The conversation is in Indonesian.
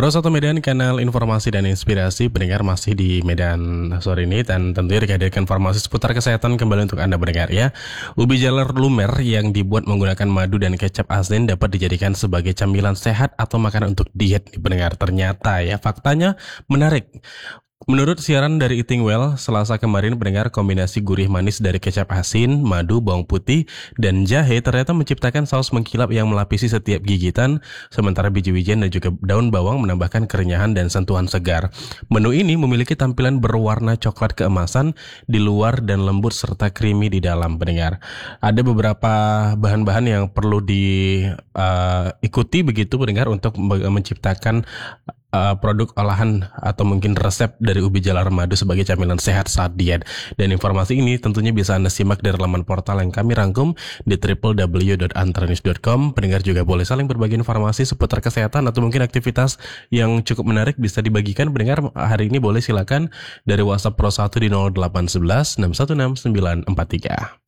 Pro Satu Medan, kanal informasi dan inspirasi. Pendengar masih di Medan sore ini, dan tentunya dihadirkan informasi seputar kesehatan kembali untuk Anda pendengar ya. Ubi jalar lumer yang dibuat menggunakan madu dan kecap asin dapat dijadikan sebagai camilan sehat atau makanan untuk diet nih pendengar. Ternyata ya, faktanya menarik. Menurut siaran dari Eating Well, Selasa kemarin pendengar, kombinasi gurih manis dari kecap asin, madu, bawang putih, dan jahe ternyata menciptakan saus mengkilap yang melapisi setiap gigitan, sementara biji-bijian dan juga daun bawang menambahkan kerenyahan dan sentuhan segar. Menu ini memiliki tampilan berwarna coklat keemasan di luar dan lembut serta creamy di dalam pendengar. Ada beberapa bahan-bahan yang perlu diikuti begitu pendengar untuk menciptakan produk olahan atau mungkin resep dari ubi jalar madu sebagai camilan sehat saat diet. Dan informasi ini tentunya bisa Anda simak dari laman portal yang kami rangkum di www.antranews.com. Pendengar juga boleh saling berbagi informasi seputar kesehatan atau mungkin aktivitas yang cukup menarik bisa dibagikan. Pendengar hari ini boleh silakan dari WhatsApp Pro 1 di 0811 616 943.